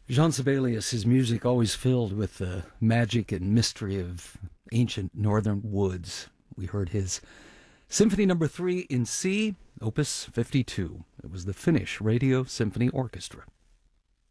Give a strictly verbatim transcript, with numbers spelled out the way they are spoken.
Jean Sibelius, his music always filled with the magic and mystery of ancient northern woods. We heard his Symphony Number Three in C, Opus fifty-two. It was the Finnish Radio Symphony Orchestra.